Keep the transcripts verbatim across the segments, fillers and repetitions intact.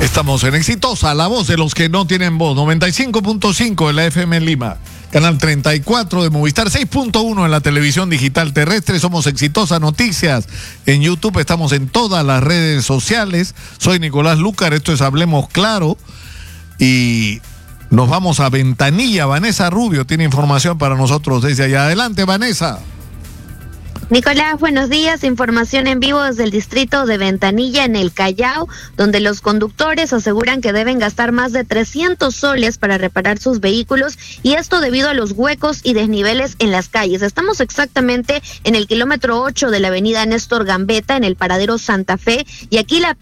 Estamos en Exitosa, la voz de los que no tienen voz. noventa y cinco punto cinco en la F M en Lima. Canal treinta y cuatro de Movistar, seis punto uno en la televisión digital terrestre. Somos Exitosa Noticias. En YouTube estamos en todas las redes sociales. Soy Nicolás Lucar, esto es Hablemos Claro. Y nos vamos a Ventanilla. Vanessa Rubio tiene información para nosotros desde allá. Adelante, Vanessa. Nicolás, buenos días. Información en vivo desde el distrito de Ventanilla, en el Callao, donde los conductores aseguran que deben gastar más de trescientos soles para reparar sus vehículos, y esto debido a los huecos y desniveles en las calles. Estamos exactamente en el kilómetro ocho de la avenida Néstor Gambetta, en el paradero Santa Fe, y aquí la...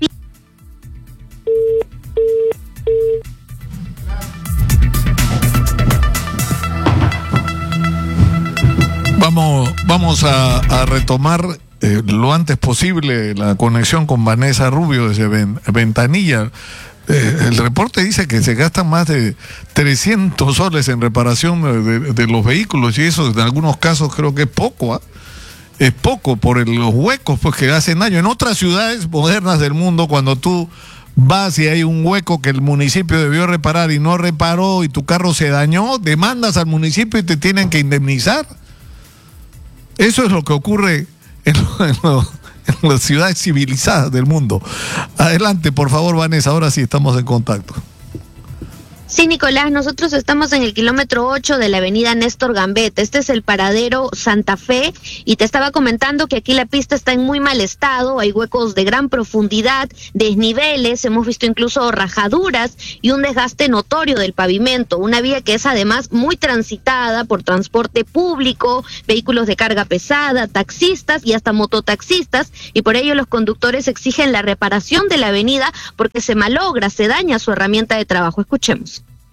Vamos, vamos a, a retomar eh, lo antes posible la conexión con Vanessa Rubio desde Ven, Ventanilla. Eh, el reporte dice que se gastan más de trescientos soles en reparación de, de, de los vehículos, y eso en algunos casos creo que es poco, ¿eh? Es poco por el, los huecos pues, que hacen daño. En otras ciudades modernas del mundo, cuando tú vas y hay un hueco que el municipio debió reparar y no reparó y tu carro se dañó, demandas al municipio y te tienen que indemnizar. Eso es lo que ocurre en, lo, en, lo, en las ciudades civilizadas del mundo. Adelante, por favor, Vanessa, ahora sí estamos en contacto. Sí, Nicolás, nosotros estamos en el kilómetro ocho de la avenida Néstor Gambetta. Este es el paradero Santa Fe, y te estaba comentando que aquí la pista está en muy mal estado. Hay huecos de gran profundidad, desniveles, hemos visto incluso rajaduras y un desgaste notorio del pavimento. Una vía que es además muy transitada por transporte público, vehículos de carga pesada, taxistas y hasta mototaxistas, y por ello los conductores exigen la reparación de la avenida porque se malogra, se daña su herramienta de trabajo. Escuchemos.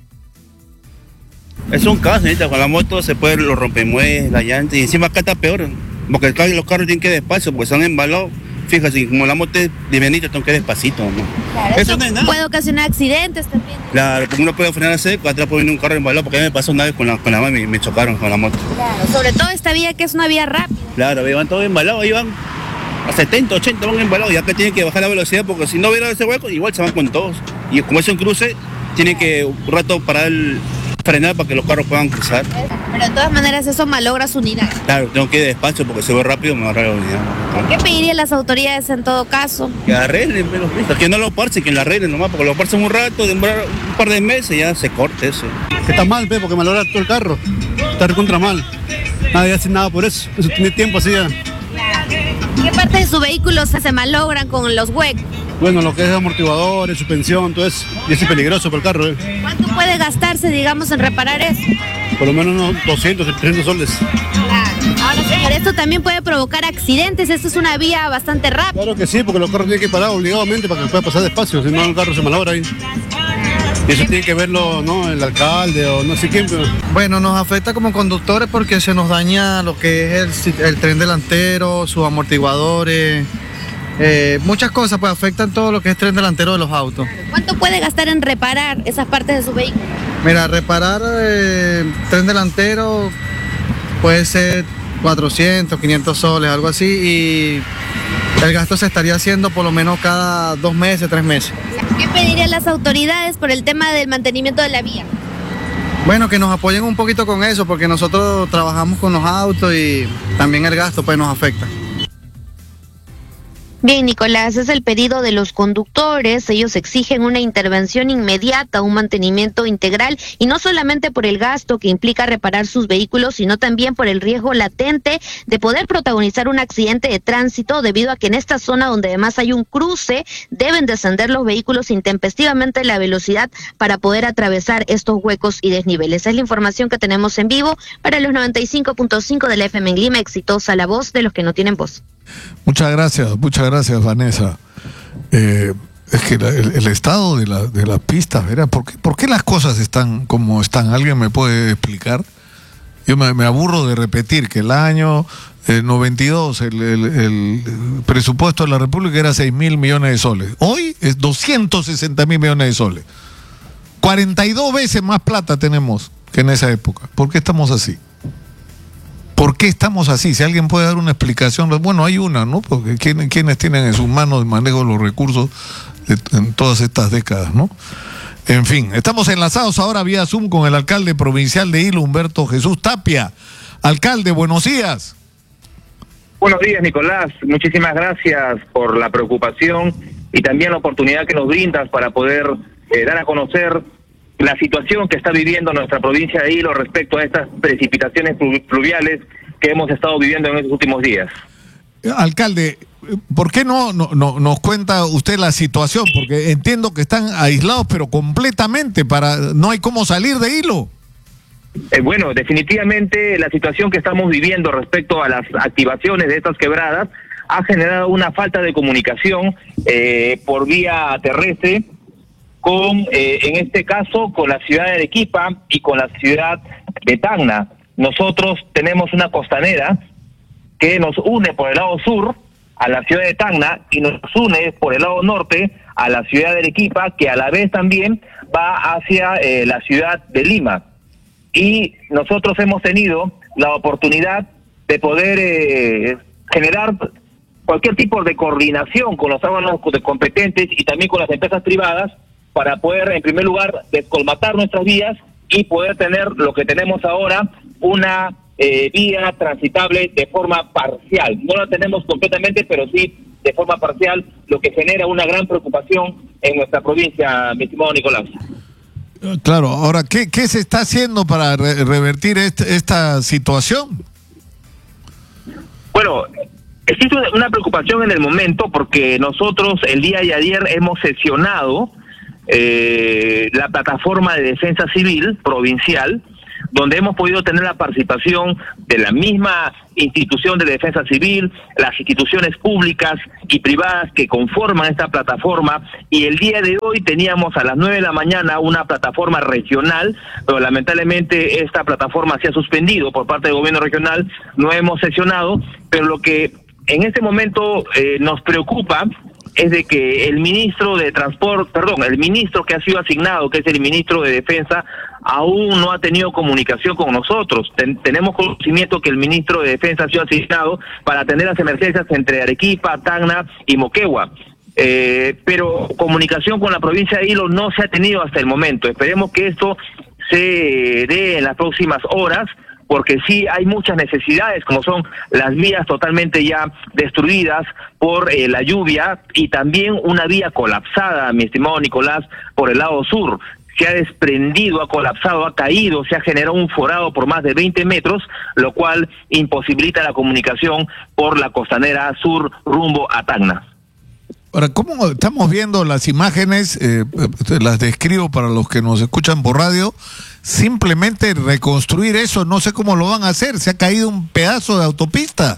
Es un caso, ahorita con la moto se puede los rompemuelles, la llanta, y encima acá está peor, porque acá los carros tienen que ir despacio, porque están embalados. Fíjate, como la moto es livianita, tengo que ir despacito, ¿no? Claro, eso no es nada. Puede ocasionar accidentes también. Claro, porque uno puede frenar a seco, atrás puede venir un carro embalado, porque a mí me pasó una vez con la, con la mami, me chocaron con la moto. Claro, sobre todo esta vía que es una vía rápida. Claro, van todos embalados, ahí van a setenta, ochenta, van embalados, y acá tienen que bajar la velocidad, porque si no hubiera ese hueco, igual se van con todos. Y como es un cruce, tiene que un rato parar el... frenar para que los carros puedan cruzar. Pero de todas maneras eso malogra su unidad. Claro, tengo que ir despacio porque se ve rápido, me va a agarrar la unidad. ¿Qué pedirían las autoridades en todo caso? Que arreglen los pistas, que no lo parchen, que lo arreglen nomás, porque lo parchen un rato, demorar un par de meses, ya se corte eso. Está mal, pe, porque malogra todo el carro. Está recontra mal. Nadie hace nada por eso. Eso tiene tiempo así ya. ¿Qué parte de su vehículo se, se malogran con los huecos? Bueno, lo que es amortiguadores, suspensión, todo eso. Y eso es peligroso para el carro, ¿eh? ¿Cuánto puede gastarse, digamos, en reparar eso? Por lo menos unos doscientos, trescientos soles. Claro. Ahora, señor, esto también puede provocar accidentes. Esta es una vía bastante rápida. Claro que sí, porque los carros tienen que parar obligadamente para que pueda pasar despacio, si no el carro se malogra ahí. Y eso tiene que verlo, ¿no?, el alcalde o no sé quién. Pero... Bueno, nos afecta como conductores porque se nos daña lo que es el, el tren delantero, sus amortiguadores, eh, muchas cosas, pues afectan todo lo que es tren delantero de los autos. ¿Cuánto puede gastar en reparar esas partes de su vehículo? Mira, reparar eh, tren delantero puede ser cuatrocientos, quinientos soles, algo así, y el gasto se estaría haciendo por lo menos cada dos meses, tres meses. ¿Qué pedirían las autoridades por el tema del mantenimiento de la vía? Bueno, que nos apoyen un poquito con eso, porque nosotros trabajamos con los autos y también el gasto pues nos afecta. Bien, Nicolás, es el pedido de los conductores. Ellos exigen una intervención inmediata, un mantenimiento integral, y no solamente por el gasto que implica reparar sus vehículos, sino también por el riesgo latente de poder protagonizar un accidente de tránsito, debido a que en esta zona, donde además hay un cruce, deben descender los vehículos intempestivamente la velocidad para poder atravesar estos huecos y desniveles. Es la información que tenemos en vivo para los noventa y cinco punto cinco de la F M en Lima. Exitosa, la voz de los que no tienen voz. Muchas gracias, muchas gracias, Vanessa. Eh, es que la, el, el estado de la de las pistas, ¿verdad? ¿Por qué, ¿Por qué las cosas están como están? ¿Alguien me puede explicar? Yo me, me aburro de repetir que el año eh, noventa y dos el, el, el presupuesto de la República era seis mil millones de soles. Hoy es doscientos sesenta mil millones de soles. cuarenta y dos veces más plata tenemos que en esa época. ¿Por qué estamos así? ¿Por qué estamos así? Si alguien puede dar una explicación, bueno, hay una, ¿no? Porque ¿quién, ¿quiénes tienen en sus manos el manejo de los recursos en todas estas décadas, ¿no? En fin, estamos enlazados ahora vía Zoom con el alcalde provincial de Hilo, Humberto Jesús Tapia. Alcalde, buenos días. Buenos días, Nicolás. Muchísimas gracias por la preocupación y también la oportunidad que nos brindas para poder eh, dar a conocer la situación que está viviendo nuestra provincia de Hilo respecto a estas precipitaciones pluviales que hemos estado viviendo en estos últimos días. Alcalde, ¿por qué no, no, no nos cuenta usted la situación? Porque entiendo que están aislados, pero completamente, para no hay cómo salir de Hilo. Eh, bueno, definitivamente la situación que estamos viviendo respecto a las activaciones de estas quebradas ha generado una falta de comunicación eh, por vía terrestre con, eh, en este caso, con la ciudad de Arequipa y con la ciudad de Tacna. Nosotros tenemos una costanera que nos une por el lado sur a la ciudad de Tacna y nos une por el lado norte a la ciudad de Arequipa, que a la vez también va hacia eh, la ciudad de Lima. Y nosotros hemos tenido la oportunidad de poder eh, generar cualquier tipo de coordinación con los órganos competentes y también con las empresas privadas para poder, en primer lugar, descolmatar nuestras vías y poder tener lo que tenemos ahora, una eh, vía transitable de forma parcial. No la tenemos completamente, pero sí de forma parcial, lo que genera una gran preocupación en nuestra provincia, mi estimado Nicolás. Claro, ahora, ¿qué, qué se está haciendo para re revertir este, esta situación? Bueno, existe una preocupación en el momento porque nosotros el día de ayer hemos sesionado eh, la plataforma de defensa civil provincial, donde hemos podido tener la participación de la misma institución de defensa civil, las instituciones públicas y privadas que conforman esta plataforma, y el día de hoy teníamos a las nueve de la mañana una plataforma regional, pero lamentablemente esta plataforma se ha suspendido por parte del gobierno regional, no hemos sesionado, pero lo que en este momento eh, nos preocupa es de que el ministro de Transporte, perdón, el ministro que ha sido asignado, que es el ministro de Defensa, aún no ha tenido comunicación con nosotros. Ten, tenemos conocimiento que el ministro de Defensa ha sido asignado para atender las emergencias entre Arequipa, Tacna y Moquegua. Eh, pero comunicación con la provincia de Hilo no se ha tenido hasta el momento. Esperemos que esto se dé en las próximas horas, porque sí hay muchas necesidades, como son las vías totalmente ya destruidas por eh, la lluvia y también una vía colapsada, mi estimado Nicolás, por el lado sur. Se ha desprendido, ha colapsado, ha caído, se ha generado un forado por más de veinte metros, lo cual imposibilita la comunicación por la costanera sur rumbo a Tacna. Ahora, ¿cómo estamos viendo las imágenes? Eh, las describo para los que nos escuchan por radio. Simplemente reconstruir eso, no sé cómo lo van a hacer. Se ha caído un pedazo de autopista.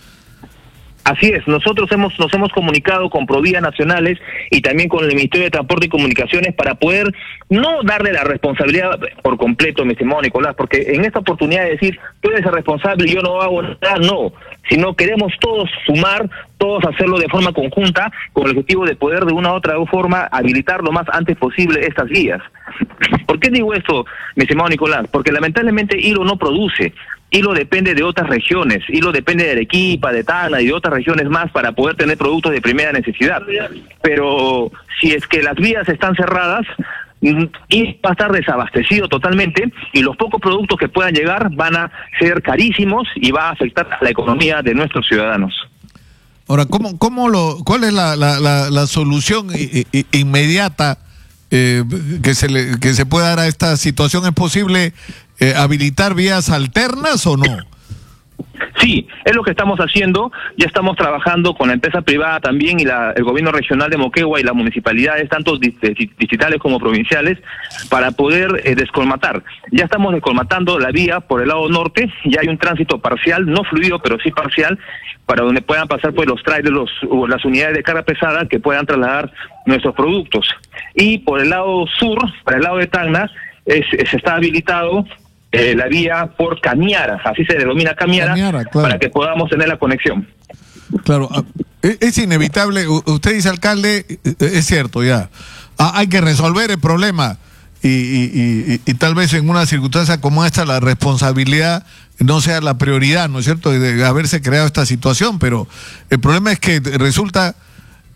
Así es, nosotros hemos nos hemos comunicado con Provías Nacionales y también con el Ministerio de Transporte y Comunicaciones para poder no darle la responsabilidad por completo, mi estimado Nicolás, porque en esta oportunidad de decir, tú eres el responsable y yo no hago nada, no, sino queremos todos sumar, todos hacerlo de forma conjunta, con el objetivo de poder de una u otra forma habilitar lo más antes posible estas vías. ¿Por qué digo esto, mi estimado Nicolás? Porque lamentablemente Hilo no produce. Hilo depende de otras regiones, Hilo depende de Arequipa, de Tacna y de otras regiones más para poder tener productos de primera necesidad. Pero si es que las vías están cerradas, y va a estar desabastecido totalmente y los pocos productos que puedan llegar van a ser carísimos y va a afectar a la economía de nuestros ciudadanos. Ahora, ¿cómo, cómo lo, cuál es la, la, la, la solución inmediata eh, que se le, que se pueda dar a esta situación? ¿Es posible eh, habilitar vías alternas o no? Sí, es lo que estamos haciendo. Ya estamos trabajando con la empresa privada también y la, el gobierno regional de Moquegua y las municipalidades, tanto distritales como provinciales, para poder eh, descolmatar. Ya estamos descolmatando la vía por el lado norte, ya hay un tránsito parcial, no fluido, pero sí parcial, para donde puedan pasar pues los trailers, los, o las unidades de carga pesada que puedan trasladar nuestros productos. Y por el lado sur, para el lado de Tacna, es, es, está habilitado Eh, la vía por Camiara, así se denomina Camiara, Camiara claro, para que podamos tener la conexión. Claro, es, es inevitable, usted dice, alcalde, es cierto ya, hay que resolver el problema y, y, y, y tal vez en una circunstancia como esta la responsabilidad no sea la prioridad, ¿no es cierto?, de haberse creado esta situación, pero el problema es que resulta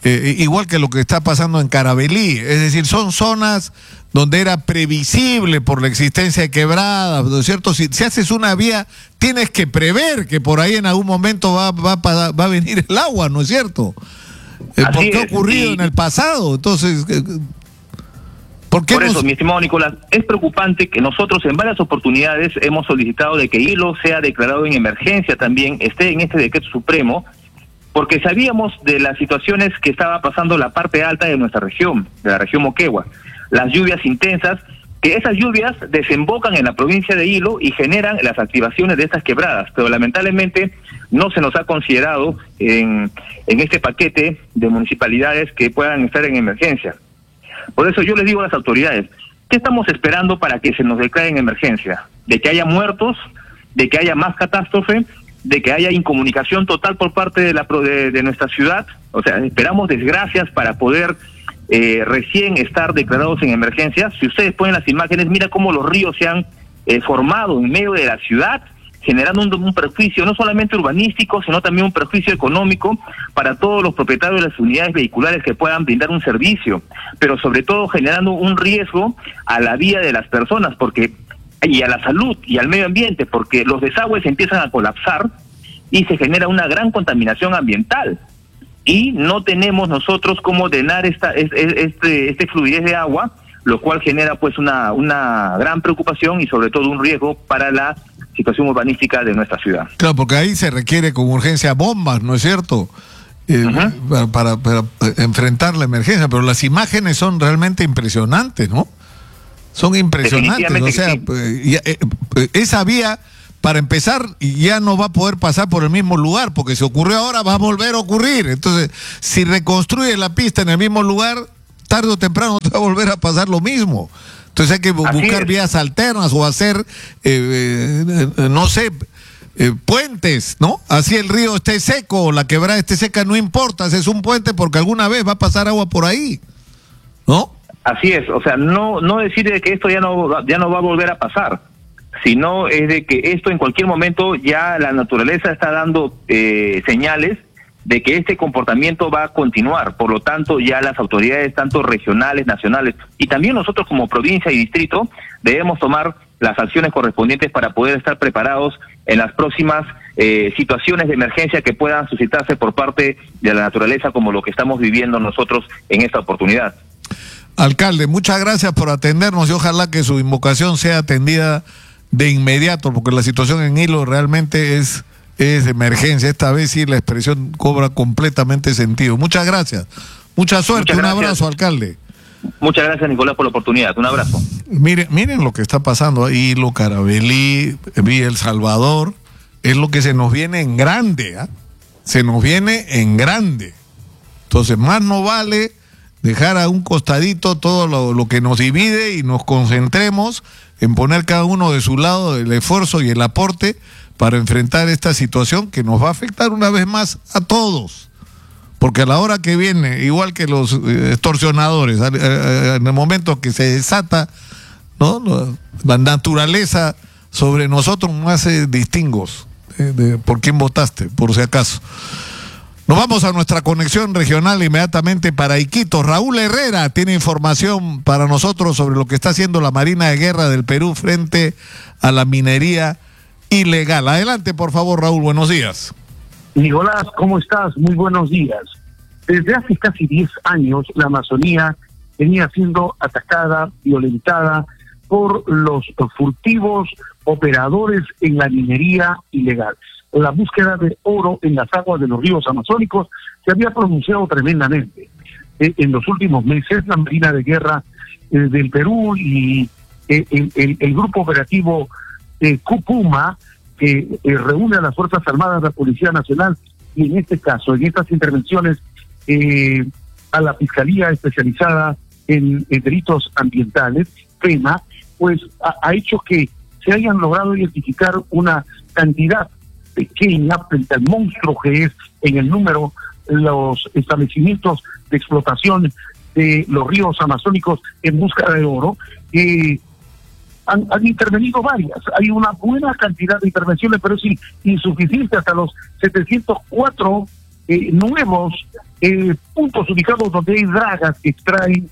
eh, igual que lo que está pasando en Caravelí. Es decir, son zonas donde era previsible por la existencia de quebradas, ¿no es cierto? Si, si haces una vía, tienes que prever que por ahí en algún momento va, va, va a venir el agua, ¿no es cierto? Eh, porque ha ocurrido y... en el pasado. Entonces, eh, ¿por qué Por eso, nos... mi estimado Nicolás, es preocupante que nosotros en varias oportunidades hemos solicitado de que Hilo sea declarado en emergencia también, esté en este decreto supremo, porque sabíamos de las situaciones que estaba pasando la parte alta de nuestra región, de la región Moquegua. Las lluvias intensas, que esas lluvias desembocan en la provincia de Hilo y generan las activaciones de estas quebradas, pero lamentablemente no se nos ha considerado en, en este paquete de municipalidades que puedan estar en emergencia. Por eso yo les digo a las autoridades, ¿qué estamos esperando para que se nos declare en emergencia? ¿De que haya muertos? ¿De que haya más catástrofe? ¿De que haya incomunicación total por parte de, la, de, de nuestra ciudad? O sea, esperamos desgracias para poder eh, recién estar declarados en emergencia. Si ustedes ponen las imágenes, mira cómo los ríos se han eh, formado en medio de la ciudad, generando un, un perjuicio no solamente urbanístico, sino también un perjuicio económico para todos los propietarios de las unidades vehiculares que puedan brindar un servicio, pero sobre todo generando un riesgo a la vida de las personas, porque y a la salud y al medio ambiente, porque los desagües empiezan a colapsar y se genera una gran contaminación ambiental. Y no tenemos nosotros cómo drenar esta, este, este fluidez de agua, lo cual genera pues una, una gran preocupación y sobre todo un riesgo para la situación urbanística de nuestra ciudad. Claro, porque ahí se requiere con urgencia bombas, ¿no es cierto? Eh, uh-huh. para, para, para enfrentar la emergencia, pero las imágenes son realmente impresionantes, ¿no? Son impresionantes, o sea, sí. eh, eh, esa vía, para empezar, ya no va a poder pasar por el mismo lugar, porque si ocurrió ahora va a volver a ocurrir. Entonces, si reconstruye la pista en el mismo lugar, tarde o temprano te va a volver a pasar lo mismo. Entonces hay que Así buscar es. vías alternas o hacer, eh, eh, no sé, eh, puentes, ¿no? Así el río esté seco, la quebrada esté seca, no importa, es un puente porque alguna vez va a pasar agua por ahí, ¿no? Así es, o sea, no no decir de que esto ya no ya no va a volver a pasar, sino es de que esto en cualquier momento ya la naturaleza está dando eh, señales de que este comportamiento va a continuar. Por lo tanto, ya las autoridades, tanto regionales, nacionales, y también nosotros como provincia y distrito, debemos tomar las acciones correspondientes para poder estar preparados en las próximas eh, situaciones de emergencia que puedan suscitarse por parte de la naturaleza, como lo que estamos viviendo nosotros en esta oportunidad. Alcalde, muchas gracias por atendernos y ojalá que su invocación sea atendida de inmediato, porque la situación en Hilo realmente es, es de emergencia. Esta vez sí la expresión cobra completamente sentido. Muchas gracias. Mucha suerte. Un abrazo, alcalde. Muchas gracias, Nicolás, por la oportunidad. Un abrazo. Miren, miren lo que está pasando ahí, Hilo, Caravelí, Villa El Salvador. Es lo que se nos viene en grande, ¿eh? Se nos viene en grande. Entonces, más no vale dejar a un costadito todo lo, lo que nos divide y nos concentremos en poner cada uno de su lado el esfuerzo y el aporte para enfrentar esta situación que nos va a afectar una vez más a todos. Porque a la hora que viene, igual que los eh, extorsionadores, en el momento que se desata, ¿no?, la naturaleza sobre nosotros no hace distingos eh, de por quién votaste, por si acaso. Nos vamos a nuestra conexión regional inmediatamente para Iquitos. Raúl Herrera tiene información para nosotros sobre lo que está haciendo la Marina de Guerra del Perú frente a la minería ilegal. Adelante, por favor, Raúl, buenos días. Nicolás, ¿cómo estás? Muy buenos días. Desde hace casi diez años, la Amazonía venía siendo atacada, violentada por los furtivos operadores en la minería ilegal. La búsqueda de oro en las aguas de los ríos amazónicos se había pronunciado tremendamente. Eh, en los últimos meses, la Marina de Guerra eh, del Perú y eh, el, el, el grupo operativo eh, Cupuma, que eh, reúne a las Fuerzas Armadas, la Policía Nacional, y en este caso, en estas intervenciones, eh, a la Fiscalía Especializada en, en Delitos Ambientales, FEMA, pues ha, ha hecho que se hayan logrado identificar una cantidad pequeña frente al monstruo que es en el número los establecimientos de explotación de los ríos amazónicos en busca de oro. Eh, han, han intervenido varias, hay una buena cantidad de intervenciones, pero sí insuficiente. Hasta los setecientos cuatro eh, nuevos eh, puntos ubicados donde hay dragas que extraen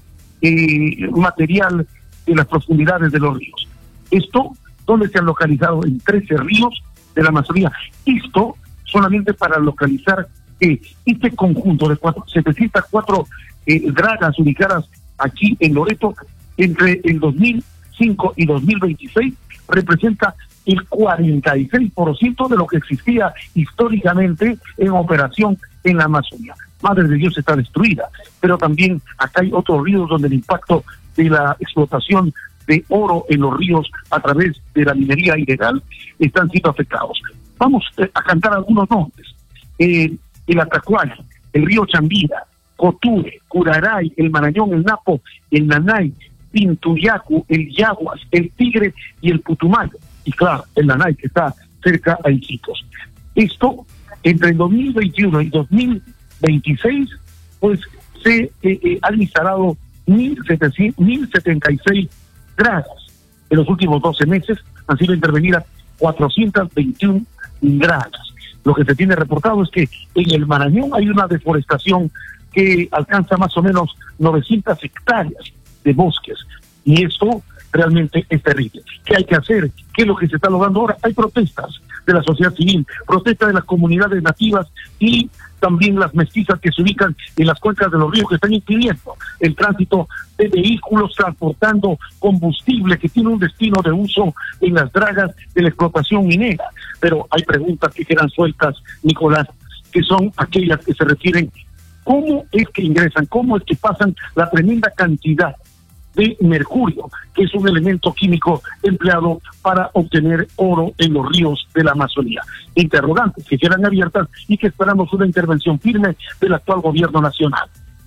eh, material de las profundidades de los ríos. Esto, donde se han localizado en trece ríos de la Amazonía. Esto solamente para localizar eh, este conjunto de cuatro, setecientas cuatro eh, dragas ubicadas aquí en Loreto entre el dos mil cinco y dos mil veintiséis representa el cuarenta y seis por ciento de lo que existía históricamente en operación en la Amazonía. Madre de Dios está destruida, pero también acá hay otros ríos donde el impacto de la explotación de oro en los ríos a través de la minería ilegal están siendo afectados. Vamos eh, a cantar algunos nombres. Eh, el Atacual, el río Chambira, Coture, Curaray, el Marañón, el Napo, el Nanay, Pintuyacu, el Yaguas, el Tigre y el Putumayo. Y claro, el Nanay que está cerca a Iquitos. Esto, entre el dos mil veintiuno y dos mil veintiséis, pues se eh, eh, han instalado mil setenta y seis dragas. En los últimos doce meses han sido intervenidas cuatrocientas veintiuna dragas. Lo que se tiene reportado es que en el Marañón hay una deforestación que alcanza más o menos novecientas hectáreas de bosques. Y esto realmente es terrible. ¿Qué hay que hacer? ¿Qué es lo que se está logrando ahora? Hay protestas de la sociedad civil, protestas de las comunidades nativas y también las mestizas que se ubican en las cuencas de los ríos, que están impidiendo el tránsito de vehículos transportando combustible que tiene un destino de uso en las dragas de la explotación minera. Pero hay preguntas que quedan sueltas, Nicolás, que son aquellas que se refieren cómo es que ingresan, cómo es que pasan la tremenda cantidad de mercurio, que es un elemento químico empleado para obtener oro en los ríos de la Amazonía. Interrogantes que quedan abiertas y que esperamos una intervención firme del actual gobierno nacional.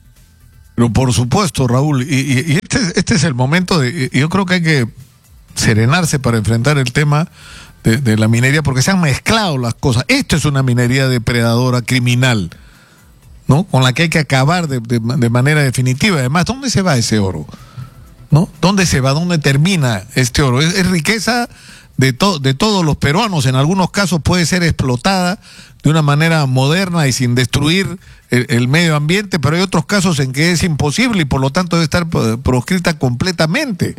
Pero por supuesto, Raúl, y, y, y este, este es el momento de, yo creo que hay que serenarse para enfrentar el tema de, de la minería, porque se han mezclado las cosas. Esto es una minería depredadora criminal, ¿no? Con la que hay que acabar de, de, de manera definitiva. Además, ¿dónde se va ese oro? ¿No? ¿Dónde se va? ¿Dónde termina este oro? Es, es riqueza de, to, de todos los peruanos. En algunos casos puede ser explotada de una manera moderna y sin destruir el, el medio ambiente, pero hay otros casos en que es imposible y por lo tanto debe estar proscrita completamente.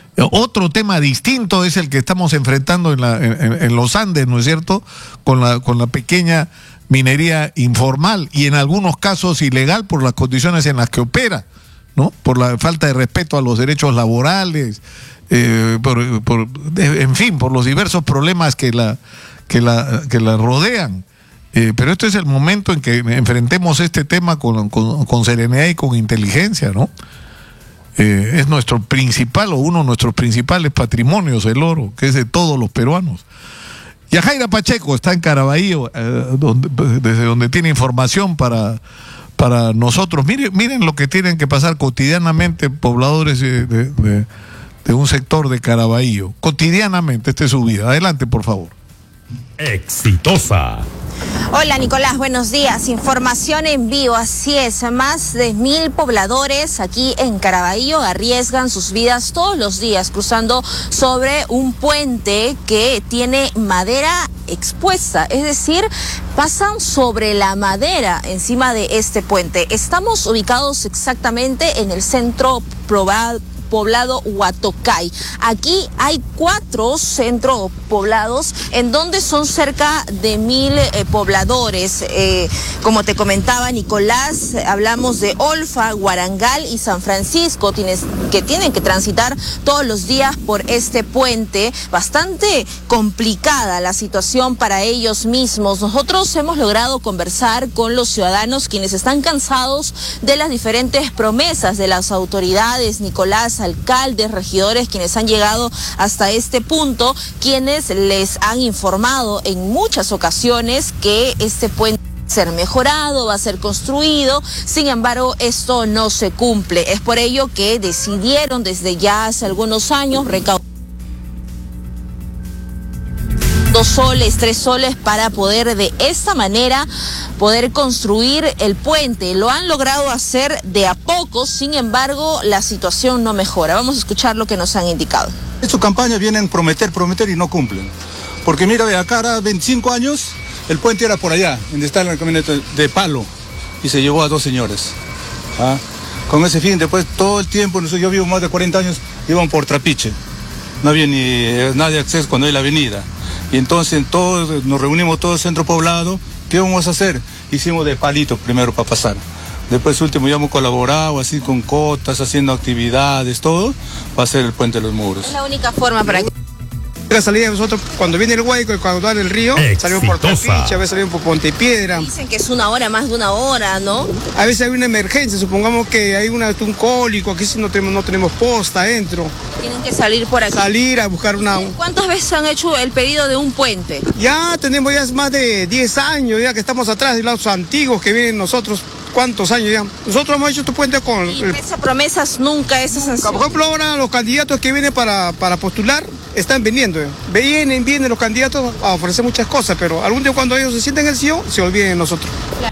Otro tema distinto es el que estamos enfrentando en, la, en, en los Andes, ¿no es cierto?, con la, con la pequeña minería informal y en algunos casos ilegal por las condiciones en las que opera, ¿no? Por la falta de respeto a los derechos laborales, eh, por, por, en fin, por los diversos problemas que la, que la, que la rodean. Eh, pero este es el momento en que enfrentemos este tema con, con, con serenidad y con inteligencia, ¿no? Eh, es nuestro principal o uno de nuestros principales patrimonios, el oro, que es de todos los peruanos. Yajaira Pacheco está en Caraballo, eh, donde, desde donde tiene información para... para nosotros. Miren, miren lo que tienen que pasar cotidianamente pobladores de, de, de, de un sector de Caraballo. Cotidianamente, esta es su vida. Adelante, por favor. Exitosa. Hola Nicolás, buenos días. Información en vivo, así es. Más de mil pobladores aquí en Caraballo arriesgan sus vidas todos los días cruzando sobre un puente que tiene madera expuesta, es decir, pasan sobre la madera encima de este puente. Estamos ubicados exactamente en el centro probado poblado Huatocay. Aquí hay cuatro centros poblados en donde son cerca de mil eh, pobladores. Eh, como te comentaba Nicolás, hablamos de Olfa, Guarangal y San Francisco, tienes, que tienen que transitar todos los días por este puente. Bastante complicada la situación para ellos mismos. Nosotros hemos logrado conversar con los ciudadanos quienes están cansados de las diferentes promesas de las autoridades, Nicolás, alcaldes, regidores, quienes han llegado hasta este punto, quienes les han informado en muchas ocasiones que este puente va a ser mejorado, va a ser construido. Sin embargo, esto no se cumple. Es por ello que decidieron desde ya hace algunos años recaudar dos soles, tres soles para poder de esta manera poder construir el puente. Lo han logrado hacer de a poco, sin embargo, la situación no mejora. Vamos a escuchar lo que nos han indicado. En su campaña vienen prometer, prometer y no cumplen. Porque mira, de acá a veinticinco años el puente era por allá, donde está el camioneta de palo, y se llevó a dos señores. ¿Ah? Con ese fin, después todo el tiempo, yo vivo más de cuarenta años, iban por Trapiche. No había ni nada de acceso cuando hay la avenida. Y entonces todos nos reunimos todo el centro poblado. ¿Qué vamos a hacer? Hicimos de palitos primero para pasar. Después último ya hemos colaborado así con cotas, haciendo actividades, todo, para hacer el puente de los muros. Es la única forma para que... La salida de nosotros, cuando viene el Guayco y cuando va en el río, salimos por Trapiche, a veces salimos por Pontepiedra. Dicen que es una hora, más de una hora, ¿no? A veces hay una emergencia, supongamos que hay una, un cólico, aquí no tenemos, no tenemos posta adentro. Tienen que salir por aquí. Salir a buscar una... ¿Cuántas veces han hecho el pedido de un puente? Ya tenemos ya más de diez años, ya que estamos atrás de los antiguos que vienen nosotros. ¿Cuántos años ya? Nosotros hemos hecho este puente con... Y esas promesas nunca, esas... Por ejemplo, ahora los candidatos que vienen para, para postular están vendiendo. Vienen, vienen los candidatos a ofrecer muchas cosas, pero algún día cuando ellos se sienten en el sillón, se olviden de nosotros.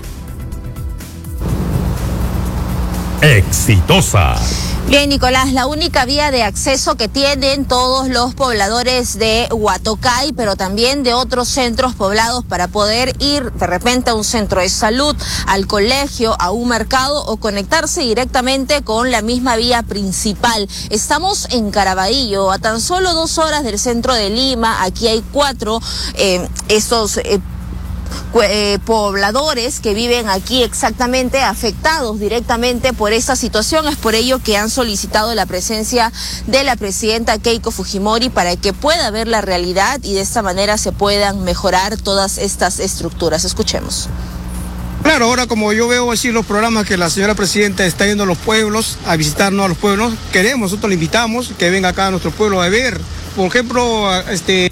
Exitosa. Bien, Nicolás, la única vía de acceso que tienen todos los pobladores de Huatocay, pero también de otros centros poblados para poder ir de repente a un centro de salud, al colegio, a un mercado o conectarse directamente con la misma vía principal. Estamos en Caraballo, a tan solo dos horas del centro de Lima. Aquí hay cuatro, eh, estos... Eh, Eh, pobladores que viven aquí exactamente afectados directamente por esta situación. Es por ello que han solicitado la presencia de la presidenta Keiko Fujimori para que pueda ver la realidad y de esta manera se puedan mejorar todas estas estructuras. Escuchemos. Claro, ahora como yo veo así los programas que la señora presidenta está yendo a los pueblos, a visitarnos a los pueblos, queremos, nosotros le invitamos que venga acá a nuestro pueblo a ver. Por ejemplo, este...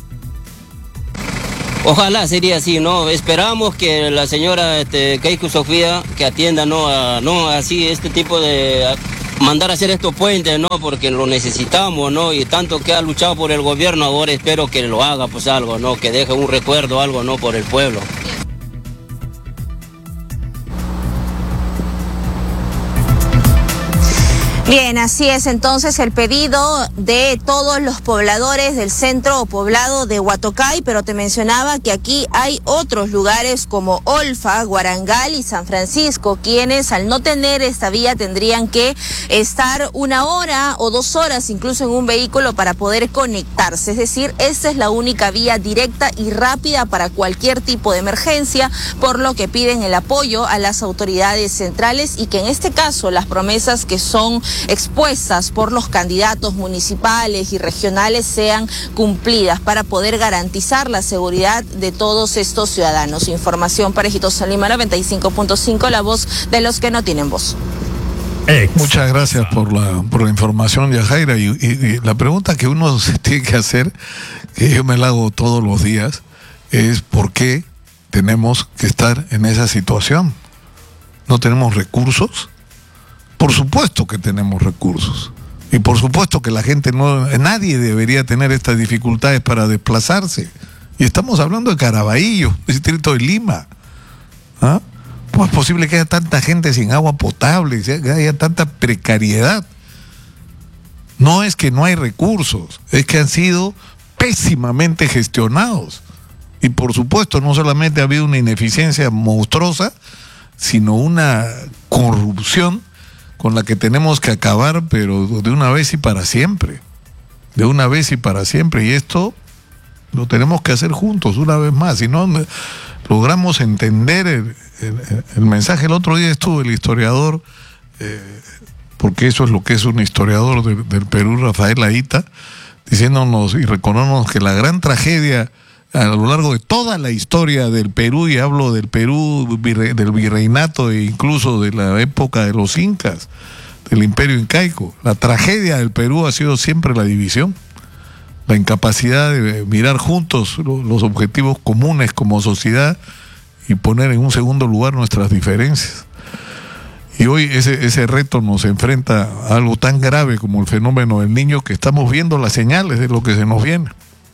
Ojalá sería así, ¿no? Esperamos que la señora este, Keiko Sofía que atienda, ¿no? A, no así este tipo de... A mandar a hacer estos puentes, ¿no? Porque lo necesitamos, ¿no? Y tanto que ha luchado por el gobierno, ahora espero que lo haga, pues algo, ¿no? Que deje un recuerdo, algo, ¿no? Por el pueblo. Bien, así es entonces el pedido de todos los pobladores del centro o poblado de Huatocay, pero te mencionaba que aquí hay otros lugares como Olfa, Guarangal y San Francisco, quienes al no tener esta vía tendrían que estar una hora o dos horas incluso en un vehículo para poder conectarse. Es decir, esta es la única vía directa y rápida para cualquier tipo de emergencia, por lo que piden el apoyo a las autoridades centrales y que en este caso las promesas que son expuestas por los candidatos municipales y regionales sean cumplidas para poder garantizar la seguridad de todos estos ciudadanos. Información para Exitosa Lima noventa y cinco punto cinco, la voz de los que no tienen voz. Muchas gracias por la, por la información, Yajaira. Y, y, y la pregunta que uno se tiene que hacer, que yo me la hago todos los días, es ¿por qué tenemos que estar en esa situación? ¿No tenemos recursos? Por supuesto que tenemos recursos y por supuesto que la gente no, nadie debería tener estas dificultades para desplazarse. Y estamos hablando de Caraballo, distrito de Lima. ¿Ah? ¿Cómo es posible que haya tanta gente sin agua potable, que haya tanta precariedad? No es que no hay recursos, es que han sido pésimamente gestionados. Y por supuesto no solamente ha habido una ineficiencia monstruosa, sino una corrupción con la que tenemos que acabar, pero de una vez y para siempre. De una vez y para siempre. Y esto lo tenemos que hacer juntos, una vez más. Si no logramos entender el, el, el mensaje. El otro día estuvo el historiador, eh, porque eso es lo que es un historiador de, del Perú, Rafael Aita, diciéndonos y recordándonos que la gran tragedia a lo largo de toda la historia del Perú, y hablo del Perú, del virreinato e incluso de la época de los incas, del imperio incaico, la tragedia del Perú ha sido siempre la división, la incapacidad de mirar juntos los objetivos comunes como sociedad y poner en un segundo lugar nuestras diferencias. Y hoy ese, ese reto nos enfrenta a algo tan grave como el fenómeno del niño, que estamos viendo las señales de lo que se nos viene.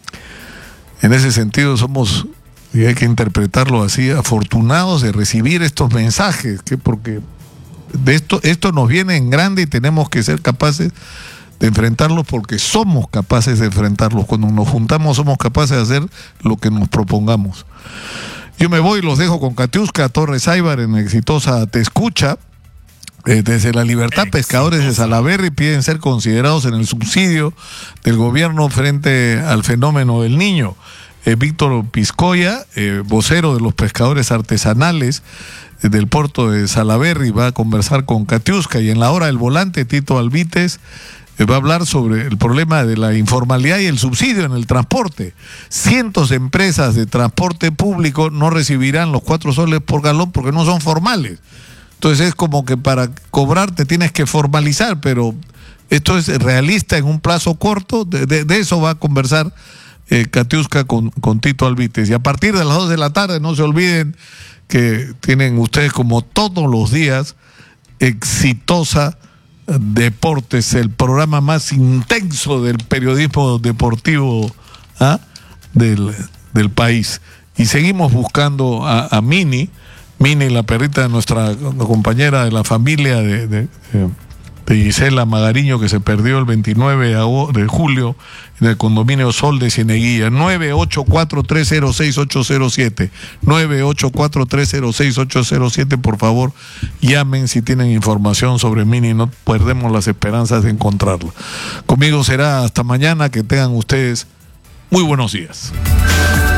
En ese sentido somos, y hay que interpretarlo así, afortunados de recibir estos mensajes, que porque de esto, esto nos viene en grande y tenemos que ser capaces de enfrentarlos, porque somos capaces de enfrentarlos. Cuando nos juntamos somos capaces de hacer lo que nos propongamos. Yo me voy, los dejo con Katiuska Torres Aybar en exitosa Te Escucha. Eh, desde La Libertad, Exitosa. Pescadores de Salaberry piden ser considerados en el subsidio del gobierno frente al fenómeno del Niño. Eh, Víctor Piscoya, eh, vocero de los pescadores artesanales eh, del puerto de Salaberry, va a conversar con Katiuska, y en la hora del volante Tito Alvites eh, va a hablar sobre el problema de la informalidad y el subsidio en el transporte. Cientos de empresas de transporte público no recibirán los cuatro soles por galón porque no son formales. Entonces es como que para cobrar te tienes que formalizar, pero esto es realista en un plazo corto. De, de, de eso va a conversar eh, Katiuska con, con Tito Alvites. Y a partir de las dos de la tarde, no se olviden que tienen ustedes, como todos los días, Exitosa Deportes, el programa más intenso del periodismo deportivo ¿ah? del, del país. Y seguimos buscando a, a Mini. Mini, la perrita de nuestra compañera de la familia de, de, de Gisela Magariño, que se perdió el veintinueve de julio en el condominio Sol de Cieneguilla. Nueve ocho cuatro tres cero seis ocho cero siete, nueve ocho cuatro tres cero seis ocho cero siete, por favor llamen si tienen información sobre Mini, no perdemos las esperanzas de encontrarla. Conmigo será hasta mañana, que tengan ustedes muy buenos días.